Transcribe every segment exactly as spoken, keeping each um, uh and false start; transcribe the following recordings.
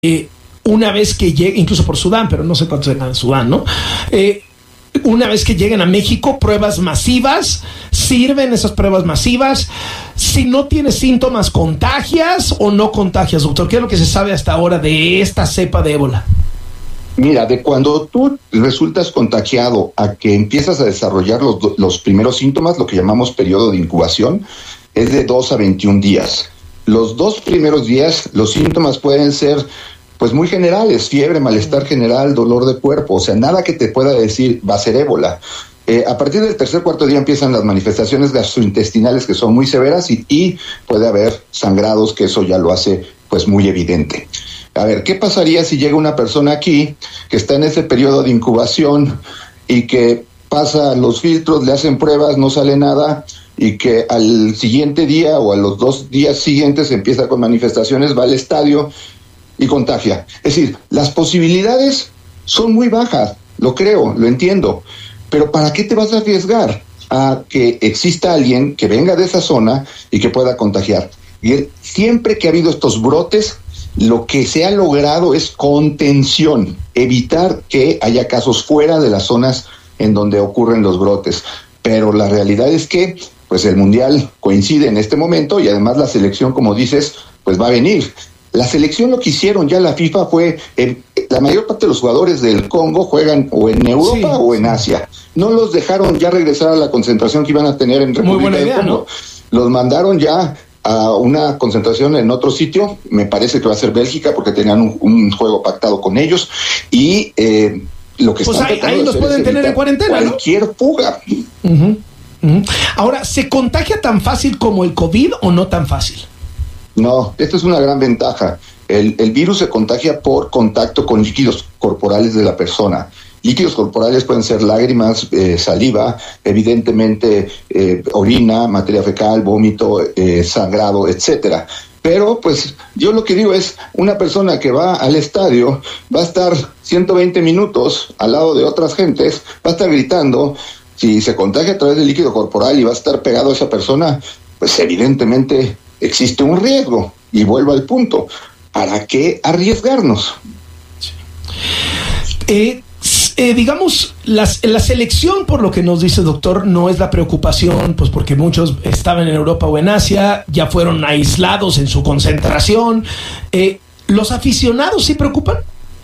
eh, una vez que lleguen, incluso por Sudán, pero no sé cuántos eran en Sudán, ¿no? Eh, una vez que lleguen a México, pruebas masivas, ¿sirven esas pruebas masivas? Si no tienes síntomas, ¿contagias o no contagias, doctor? ¿Qué es lo que se sabe hasta ahora de esta cepa de ébola? Mira, de cuando tú resultas contagiado a que empiezas a desarrollar los, los primeros síntomas, lo que llamamos periodo de incubación, es de dos a veintiún días. Los dos primeros días, los síntomas pueden ser pues muy generales: fiebre, malestar general, dolor de cuerpo, o sea, nada que te pueda decir va a ser ébola. Eh, a partir del tercer, cuarto día empiezan las manifestaciones gastrointestinales, que son muy severas, y, y puede haber sangrados, que eso ya lo hace pues muy evidente. A ver, ¿qué pasaría si llega una persona aquí que está en ese periodo de incubación y que pasa los filtros, le hacen pruebas, no sale nada, y que al siguiente día o a los dos días siguientes empieza con manifestaciones, va al estadio y contagia? Es decir, las posibilidades son muy bajas, lo creo, lo entiendo, pero ¿para qué te vas a arriesgar a que exista alguien que venga de esa zona y que pueda contagiar? Y siempre que ha habido estos brotes, lo que se ha logrado es contención, evitar que haya casos fuera de las zonas en donde ocurren los brotes. Pero la realidad es que pues el Mundial coincide en este momento, y además la selección, como dices, pues va a venir. La selección, lo que hicieron ya la FIFA fue, eh, la mayor parte de los jugadores del Congo juegan o en Europa sí, o en Asia. No los dejaron ya regresar a la concentración que iban a tener en República Muy buena idea, del Congo, ¿no? Los mandaron ya a una concentración en otro sitio, me parece que va a ser Bélgica, porque tenían un, un juego pactado con ellos, y eh, lo que pues están ahí, ahí los pueden tener en cuarentena, cualquier ¿no? fuga. Uh-huh. Uh-huh. Ahora, ¿se contagia tan fácil como el COVID o no tan fácil? No, esta es una gran ventaja. El, el virus se contagia por contacto con líquidos corporales de la persona. Líquidos corporales pueden ser lágrimas, eh, saliva, evidentemente eh, orina, materia fecal, vómito, eh, sangrado, etcétera. Pero pues yo lo que digo es, una persona que va al estadio va a estar ciento veinte minutos al lado de otras gentes, va a estar gritando. Si se contagia a través del líquido corporal y va a estar pegado a esa persona, pues evidentemente existe un riesgo. Y vuelvo al punto, ¿para qué arriesgarnos? Sí. Eh... Eh, digamos, las, la selección, por lo que nos dice el doctor, no es la preocupación, pues porque muchos estaban en Europa o en Asia, ya fueron aislados en su concentración. Eh, ¿Los aficionados sí preocupan?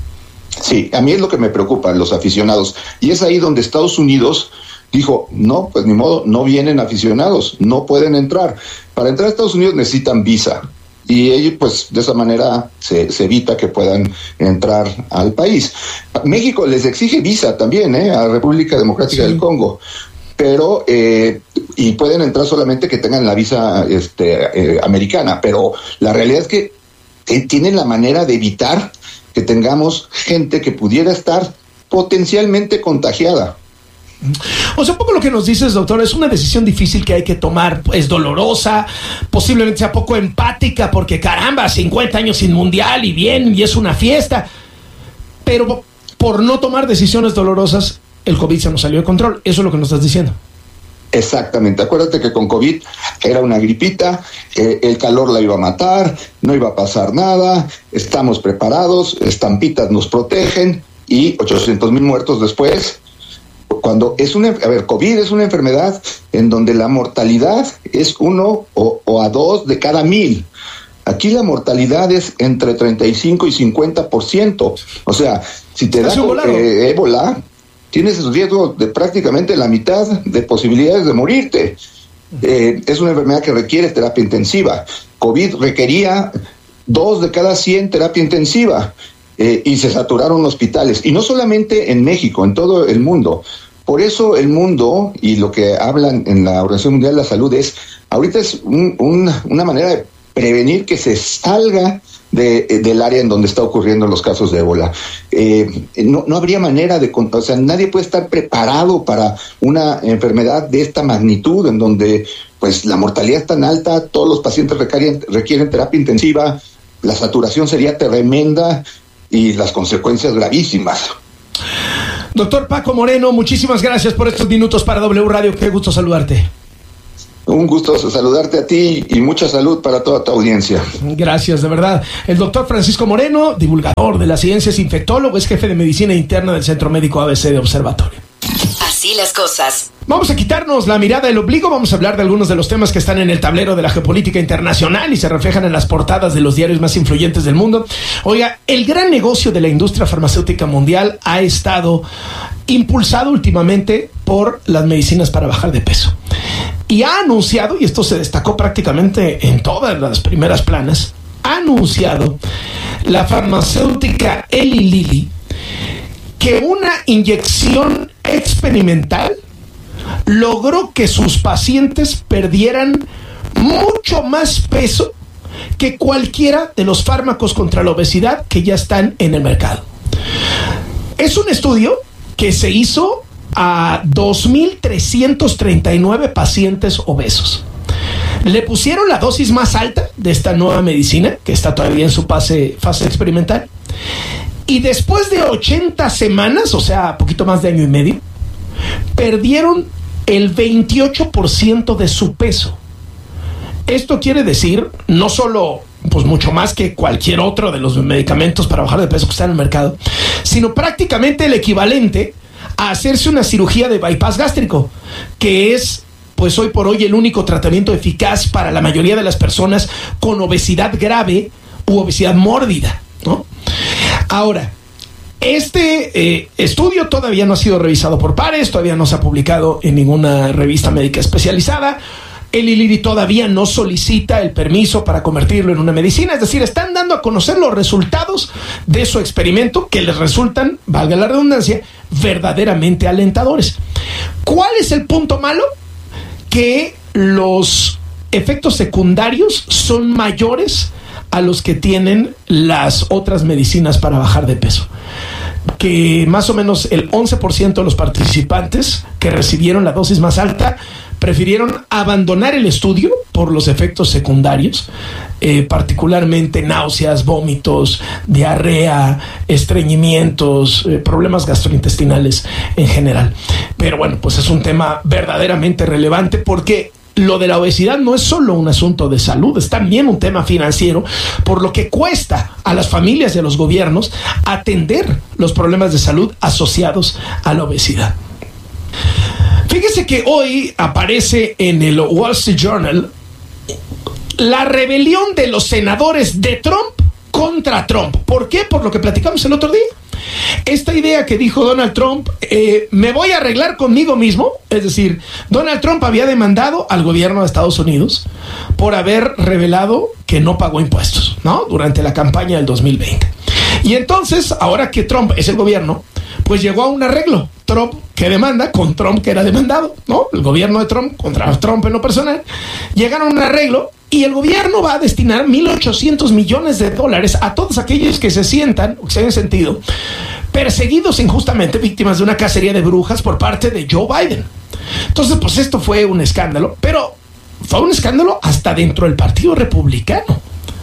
Sí, a mí es lo que me preocupa, los aficionados. Y es ahí donde Estados Unidos dijo, no, pues ni modo, no vienen aficionados, no pueden entrar. Para entrar a Estados Unidos necesitan visa. Y ellos, pues, de esa manera se, se evita que puedan entrar al país. México les exige visa también, ¿eh? A República Democrática sí. del Congo. Pero, eh, y pueden entrar solamente que tengan la visa este, eh, americana. Pero la realidad es que eh, tienen la manera de evitar que tengamos gente que pudiera estar potencialmente contagiada. O sea, un poco lo que nos dices, doctor, es una decisión difícil que hay que tomar, es dolorosa, posiblemente sea poco empática, porque caramba, cincuenta años sin mundial y bien, y es una fiesta, pero por no tomar decisiones dolorosas, el COVID se nos salió de control. Eso es lo que nos estás diciendo. Exactamente, acuérdate que con COVID era una gripita, eh, el calor la iba a matar, no iba a pasar nada, estamos preparados, estampitas nos protegen, y ochocientos mil muertos después. Cuando es una, a ver, COVID es una enfermedad en donde la mortalidad es uno o, o a dos de cada mil. Aquí la mortalidad es entre treinta y cinco y cincuenta por ciento. O sea, si te da eh, ébola, tienes el riesgo de prácticamente la mitad de posibilidades de morirte. Eh, es una enfermedad que requiere terapia intensiva. COVID requería dos de cada cien terapia intensiva. Eh, y se saturaron hospitales, y no solamente en México, en todo el mundo. Por eso el mundo, y lo que hablan en la Organización Mundial de la Salud es, ahorita es un, un, una manera de prevenir que se salga de, del área en donde está ocurriendo los casos de ébola. Eh, no, no habría manera de, o sea, nadie puede estar preparado para una enfermedad de esta magnitud, en donde pues la mortalidad es tan alta, todos los pacientes requieren, requieren terapia intensiva, la saturación sería tremenda, y las consecuencias gravísimas. Doctor Paco Moreno, muchísimas gracias por estos minutos para W Radio. Qué gusto saludarte. Un gusto saludarte a ti y mucha salud para toda tu audiencia. Gracias, de verdad. El doctor Francisco Moreno, divulgador de las ciencias, infectólogo, es jefe de medicina interna del Centro Médico A B C de Observatorio. Así las cosas. Vamos a quitarnos la mirada del obligo, vamos a hablar de algunos de los temas que están en el tablero de la geopolítica internacional y se reflejan en las portadas de los diarios más influyentes del mundo. Oiga, el gran negocio de la industria farmacéutica mundial ha estado impulsado últimamente por las medicinas para bajar de peso. Y ha anunciado, y esto se destacó prácticamente en todas las primeras planas, ha anunciado la farmacéutica Eli Lilly que una inyección experimental logró que sus pacientes perdieran mucho más peso que cualquiera de los fármacos contra la obesidad que ya están en el mercado. Es un estudio que se hizo a dos mil trescientos treinta y nueve pacientes obesos. Le pusieron la dosis más alta de esta nueva medicina, que está todavía en su fase, fase experimental, y después de ochenta semanas, o sea, poquito más de año y medio, perdieron el veintiocho por ciento de su peso. Esto quiere decir no solo pues mucho más que cualquier otro de los medicamentos para bajar de peso que está en el mercado, sino prácticamente el equivalente a hacerse una cirugía de bypass gástrico, que es pues hoy por hoy el único tratamiento eficaz para la mayoría de las personas con obesidad grave u obesidad mórbida, ¿no? Ahora, este eh, estudio todavía no ha sido revisado por pares, todavía no se ha publicado en ninguna revista médica especializada. Eli Lilly todavía no solicita el permiso para convertirlo en una medicina, es decir, están dando a conocer los resultados de su experimento que les resultan, valga la redundancia, verdaderamente alentadores. ¿Cuál es el punto malo? Que los efectos secundarios son mayores a los que tienen las otras medicinas para bajar de peso. Que más o menos el once por ciento de los participantes que recibieron la dosis más alta prefirieron abandonar el estudio por los efectos secundarios, eh, particularmente náuseas, vómitos, diarrea, estreñimientos, eh, problemas gastrointestinales en general. Pero bueno, pues es un tema verdaderamente relevante porque lo de la obesidad no es solo un asunto de salud, es también un tema financiero, por lo que cuesta a las familias y a los gobiernos atender los problemas de salud asociados a la obesidad. Fíjese que hoy aparece en el Wall Street Journal la rebelión de los senadores de Trump contra Trump. ¿Por qué? Por lo que platicamos el otro día. Esta idea que dijo Donald Trump, eh, me voy a arreglar conmigo mismo, es decir, Donald Trump había demandado al gobierno de Estados Unidos por haber revelado que no pagó impuestos, ¿no? Durante la campaña del dos mil veinte. Y entonces, ahora que Trump es el gobierno, pues llegó a un arreglo. Trump que demanda con Trump que era demandado, ¿no? El gobierno de Trump contra Trump en lo personal. Llegaron a un arreglo y el gobierno va a destinar mil ochocientos millones de dólares a todos aquellos que se sientan, o que se hayan sentido perseguidos injustamente, víctimas de una cacería de brujas por parte de Joe Biden. Entonces, pues esto fue un escándalo, pero fue un escándalo hasta dentro del Partido Republicano.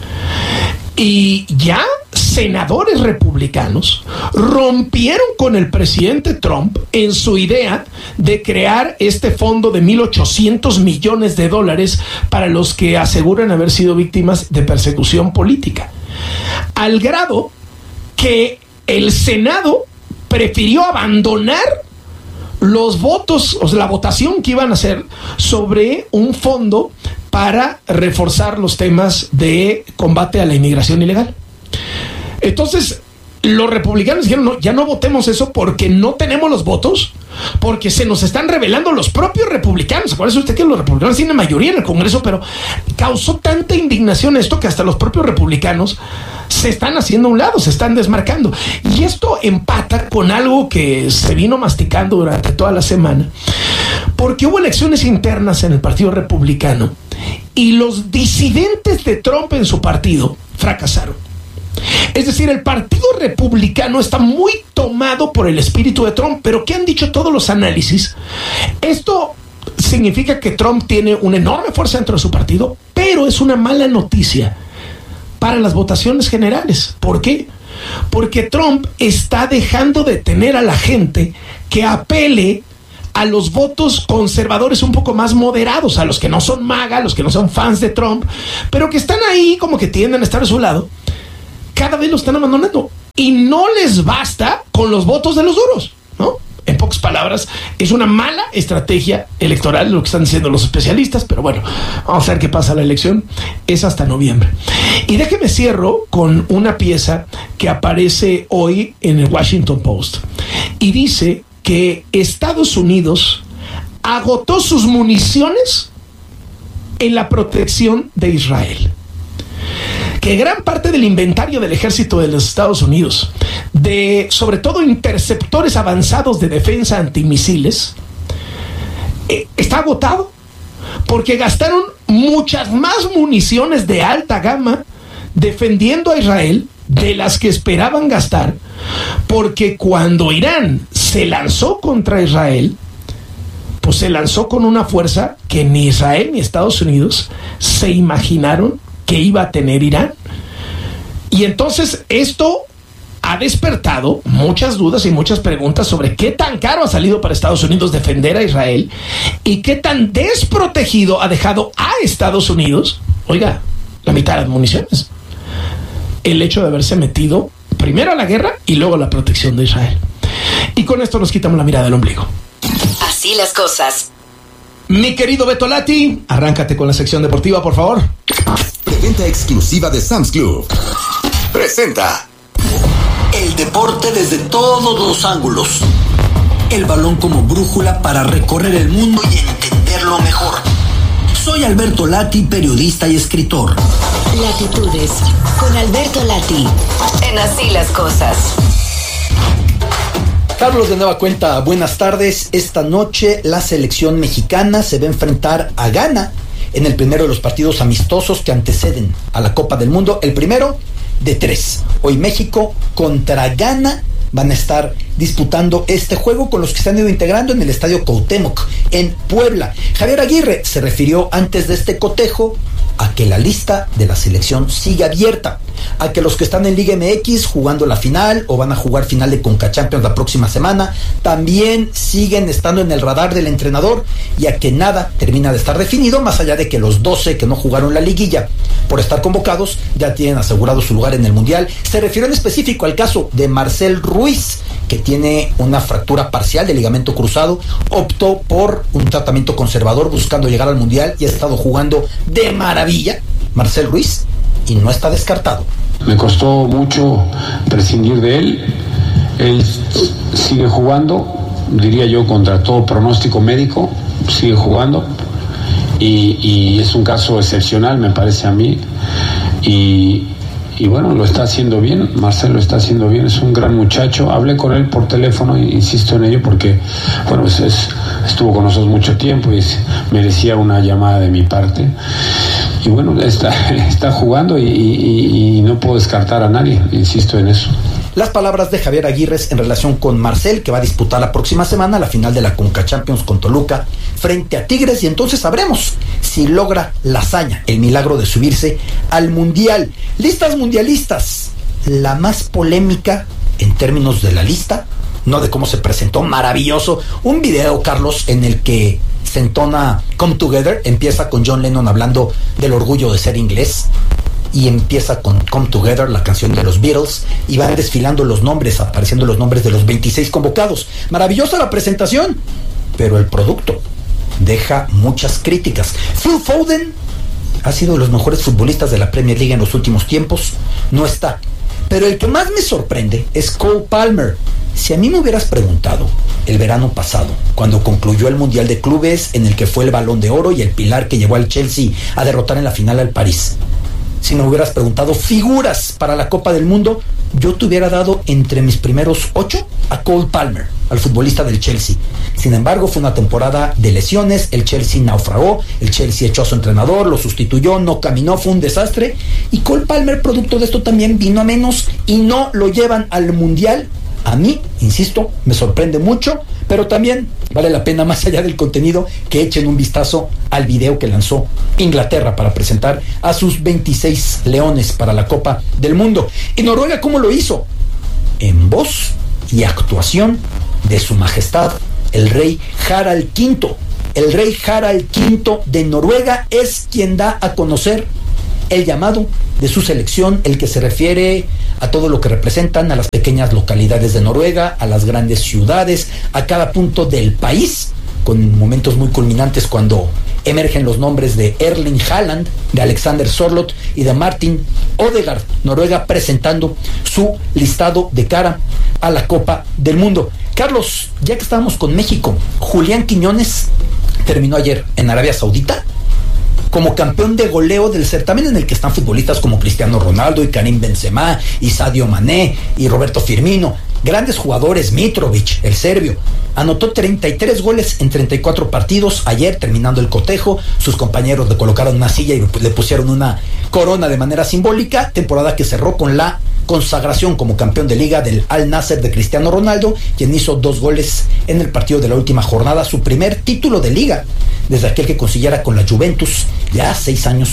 Y ya senadores republicanos rompieron con el presidente Trump en su idea de crear este fondo de mil ochocientos millones de dólares para los que aseguran haber sido víctimas de persecución política. Al grado que el Senado prefirió abandonar los votos, o sea, la votación que iban a hacer sobre un fondo para reforzar los temas de combate a la inmigración ilegal. Entonces, los republicanos dijeron, no, ya no votemos eso porque no tenemos los votos, porque se nos están revelando los propios republicanos. Acuérdese usted que los republicanos tienen mayoría en el Congreso, pero causó tanta indignación esto que hasta los propios republicanos se están haciendo a un lado, se están desmarcando. Y esto empata con algo que se vino masticando durante toda la semana, porque hubo elecciones internas en el Partido Republicano y los disidentes de Trump en su partido fracasaron. Es decir, el Partido Republicano está muy tomado por el espíritu de Trump, pero ¿qué han dicho todos los análisis? Esto significa que Trump tiene una enorme fuerza dentro de su partido, pero es una mala noticia para las votaciones generales. ¿Por qué? Porque Trump está dejando de tener a la gente que apele a los votos conservadores un poco más moderados, a los que no son MAGA, a los que no son fans de Trump, pero que están ahí como que tienden a estar a su lado, cada vez lo están abandonando. Y no les basta con los votos de los duros, ¿no? En pocas palabras, es una mala estrategia electoral lo que están diciendo los especialistas, pero bueno, vamos a ver qué pasa la elección. Es hasta noviembre. Y déjeme cierro con una pieza que aparece hoy en el Washington Post. Y dice que Estados Unidos agotó sus municiones en la protección de Israel. Que gran parte del inventario del ejército de los Estados Unidos, de sobre todo interceptores avanzados de defensa antimisiles, eh, está agotado, porque gastaron muchas más municiones de alta gama defendiendo a Israel de las que esperaban gastar, porque cuando Irán se lanzó contra Israel, pues se lanzó con una fuerza que ni Israel ni Estados Unidos se imaginaron que iba a tener Irán. Y entonces esto ha despertado muchas dudas y muchas preguntas sobre qué tan caro ha salido para Estados Unidos defender a Israel y qué tan desprotegido ha dejado a Estados Unidos, oiga, la mitad de las municiones, el hecho de haberse metido primero a la guerra y luego a la protección de Israel. Y con esto nos quitamos la mirada del ombligo. Así las cosas. Mi querido Beto Lati, arráncate con la sección deportiva, por favor. Preventa exclusiva de Sam's Club presenta el deporte desde todos los ángulos. El balón como brújula para recorrer el mundo y entenderlo mejor. Soy Alberto Lati, periodista y escritor. Latitudes con Alberto Lati. En Así las cosas. Carlos, de nueva cuenta, buenas tardes. Esta noche la selección mexicana se va a enfrentar a Ghana en el primero de los partidos amistosos que anteceden a la Copa del Mundo. El primero de tres. Hoy México contra Ghana van a estar disputando este juego con los que se han ido integrando en el Estadio Cuauhtémoc en Puebla. Javier Aguirre se refirió antes de este cotejo a que la lista de la selección sigue abierta, a que los que están en Liga M X jugando la final o van a jugar final de Conca Champions la próxima semana también siguen estando en el radar del entrenador, y a que nada termina de estar definido, más allá de que los doce que no jugaron la liguilla por estar convocados ya tienen asegurado su lugar en el Mundial. Se refirió en específico al caso de Marcel Ruiz, que tiene una fractura parcial del ligamento cruzado, optó por un tratamiento conservador buscando llegar al Mundial y ha estado jugando de maravilla Marcel Ruiz y no está descartado. Me costó mucho prescindir de él. Él sigue jugando, diría yo, contra todo pronóstico médico, sigue jugando y, y es un caso excepcional, me parece a mí, y Y bueno, lo está haciendo bien, Marcel lo está haciendo bien, es un gran muchacho. Hablé con él por teléfono, insisto en ello, porque bueno, pues es, estuvo con nosotros mucho tiempo y es, merecía una llamada de mi parte. Y bueno, está, está jugando y, y, y no puedo descartar a nadie, insisto en eso. Las palabras de Javier Aguirre en relación con Marcel, que va a disputar la próxima semana la final de la Conca Champions con Toluca frente a Tigres, y entonces sabremos si logra la hazaña, el milagro de subirse al Mundial. Listas mundialistas, la más polémica en términos de la lista, no de cómo se presentó, maravilloso, un video, Carlos, en el que se entona Come Together, empieza con John Lennon hablando del orgullo de ser inglés, y empieza con Come Together, la canción de los Beatles, y van desfilando los nombres, apareciendo los nombres de los veintiséis convocados. Maravillosa la presentación, pero el producto deja muchas críticas. Phil Foden ha sido de los mejores futbolistas de la Premier League en los últimos tiempos, no está. Pero el que más me sorprende es Cole Palmer. Si a mí me hubieras preguntado el verano pasado, cuando concluyó el Mundial de Clubes, en el que fue el Balón de Oro y el pilar que llevó al Chelsea a derrotar en la final al París, si me hubieras preguntado figuras para la Copa del Mundo, yo te hubiera dado entre mis primeros ocho a Cole Palmer, al futbolista del Chelsea. Sin embargo, fue una temporada de lesiones, el Chelsea naufragó, el Chelsea echó a su entrenador, lo sustituyó, no caminó, fue un desastre, y Cole Palmer, producto de esto, también vino a menos y no lo llevan al Mundial. A mí, insisto, me sorprende mucho, pero también vale la pena, más allá del contenido, que echen un vistazo al video que lanzó Inglaterra para presentar a sus veintiséis leones para la Copa del Mundo. ¿Y Noruega cómo lo hizo? En voz y actuación de Su Majestad el rey Harald quinto. El rey Harald quinto de Noruega es quien da a conocer el llamado de su selección, el que se refiere a todo lo que representan, a las pequeñas localidades de Noruega, a las grandes ciudades, a cada punto del país, con momentos muy culminantes cuando emergen los nombres de Erling Haaland, de Alexander Sørloth y de Martin Odegaard. Noruega presentando su listado de cara a la Copa del Mundo. Carlos, ya que estábamos con México, Julián Quiñones terminó ayer en Arabia Saudita como campeón de goleo del certamen, en el que están futbolistas como Cristiano Ronaldo y Karim Benzema y Sadio Mané y Roberto Firmino, grandes jugadores. Mitrovic, el serbio, anotó treinta y tres goles en treinta y cuatro partidos. Ayer, terminando el cotejo, sus compañeros le colocaron una silla y le pusieron una corona de manera simbólica, temporada que cerró con la consagración como campeón de liga del Al Nassr de Cristiano Ronaldo, quien hizo dos goles en el partido de la última jornada, su primer título de liga desde aquel que consiguiera con la Juventus ya seis años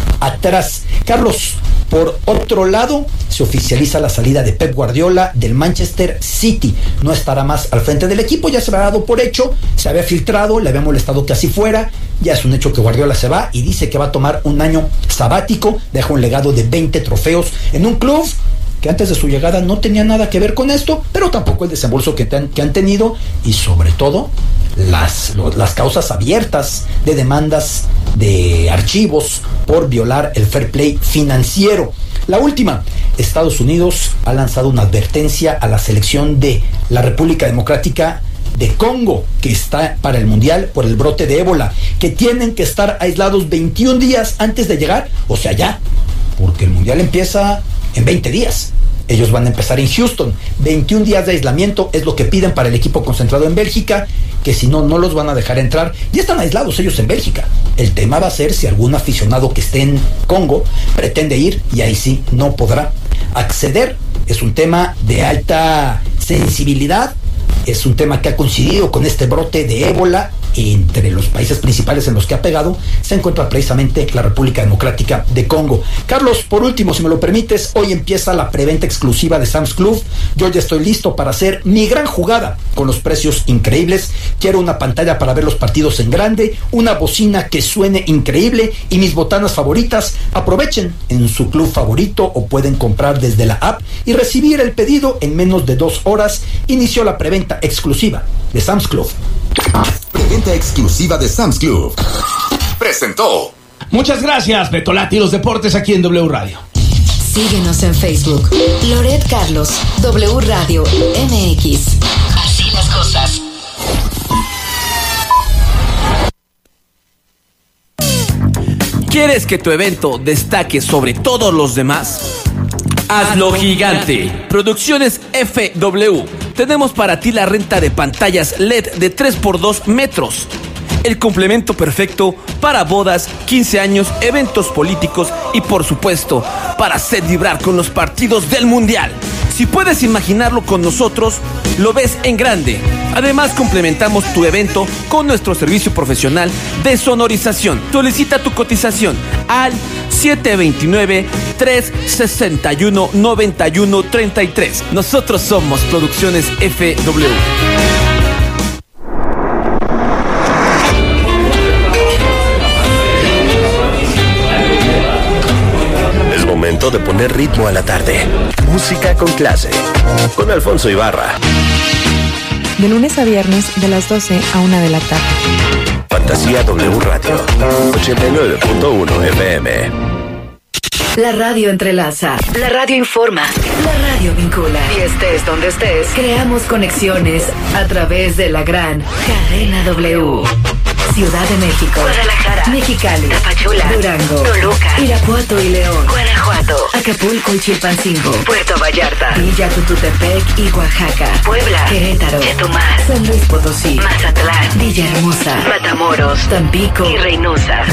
atrás. Carlos, por otro lado, se oficializa la salida de Pep Guardiola del Manchester City. No estará más al frente del equipo, ya se había dado por hecho, se había filtrado, le había molestado que así fuera. Ya es un hecho que Guardiola se va y dice que va a tomar un año sabático, deja un legado de veinte trofeos en un club que antes de su llegada no tenía nada que ver con esto, pero tampoco el desembolso que, ten, que han tenido, y sobre todo las, lo, las causas abiertas de demandas de archivos por violar el fair play financiero. La última, Estados Unidos ha lanzado una advertencia a la selección de la República Democrática de Congo, que está para el Mundial por el brote de ébola, que tienen que estar aislados veintiún días antes de llegar, o sea ya, porque el Mundial empieza en veinte días. Ellos van a empezar en Houston. veintiún días de aislamiento es lo que piden para el equipo concentrado en Bélgica, que si no, no los van a dejar entrar. Ya están aislados ellos en Bélgica. El tema va a ser si algún aficionado que esté en Congo pretende ir, y ahí sí no podrá acceder. Es un tema de alta sensibilidad. Es un tema que ha coincidido con este brote de ébola. Entre los países principales en los que ha pegado se encuentra precisamente la República Democrática de Congo. Carlos, por último, si me lo permites, hoy empieza la preventa exclusiva de Sam's Club. Yo ya estoy listo para hacer mi gran jugada con los precios increíbles. Quiero una pantalla para ver los partidos en grande, una bocina que suene increíble y mis botanas favoritas. Aprovechen en su club favorito o pueden comprar desde la app y recibir el pedido en menos de dos horas. Inició la preventa exclusiva de Sam's Club. Preventa exclusiva de Sam's Club presentó. Muchas gracias, Betolati, los deportes aquí en W Radio. Síguenos en Facebook. Loret Carlos, W Radio M X. Así las cosas. ¿Quieres que tu evento destaque sobre todos los demás? Hazlo gigante. Producciones F W. Tenemos para ti la renta de pantallas L E D de tres por dos metros. El complemento perfecto para bodas, quince años, eventos políticos y, por supuesto, para hacer vibrar con los partidos del Mundial. Si puedes imaginarlo con nosotros, lo ves en grande. Además, complementamos tu evento con nuestro servicio profesional de sonorización. Solicita tu cotización al siete dos nueve, tres seis uno, nueve uno tres tres. Nosotros somos Producciones F W. Es momento de poner ritmo a la tarde. Música con clase. Con Alfonso Ibarra. De lunes a viernes, de las doce a una de la tarde. Fantasía W Radio, ochenta y nueve punto uno F M. La radio entrelaza, la radio informa, la radio vincula. Y estés donde estés, creamos conexiones a través de la gran cadena W. Ciudad de México, Guadalajara, Mexicali, Tapachula, Durango, Toluca, Irapuato y León, Guanajuato, Acapulco y Chilpancingo, Puerto Vallarta, Villa Tututepec y Oaxaca, Puebla, Querétaro, Chetumal, San Luis Potosí, Mazatlán, Villahermosa, Matamoros, Tampico y Reynosa.